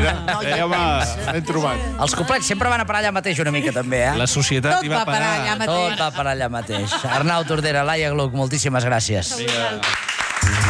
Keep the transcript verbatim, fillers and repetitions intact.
mira, eh, home, ben trobat. Els coplets sempre van a parar allà mateix una mica, també, eh? La societat Tot hi va va parar parar. allà mateix. Tot va parar allà mateix. Arnau Tordera, Laia Gluck, moltíssimes gràcies. Vinga.